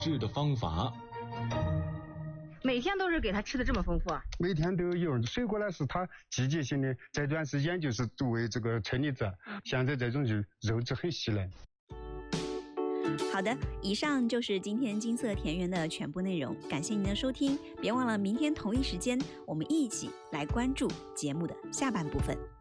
制的方法。 每天都是给它吃的这么丰富啊？ 每天都有。水果呢是它季节性的，这段时间就是作为这个车厘子，现在这种就肉质很细嫩。 好的，以上就是今天金色田园的全部内容，感谢您的收听，别忘了明天同一时间我们一起来关注节目的下半部分。